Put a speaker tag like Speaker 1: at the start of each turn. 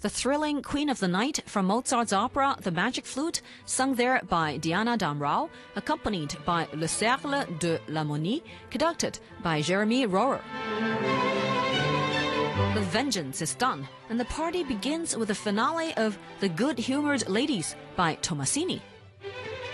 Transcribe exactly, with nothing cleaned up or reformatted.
Speaker 1: The thrilling Queen of the Night from Mozart's opera The Magic Flute, sung there by Diana Damrau, accompanied by Le Cercle de l'Harmonie, conducted by Jeremy Rohrer. The vengeance is done, and the party begins with the finale of The Good-Humored Ladies by Tomasini.